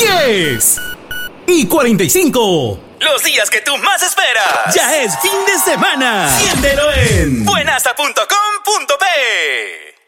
10:45. Los días que tú más esperas. Ya es fin de semana. Siéntelo en buenasta.com.p.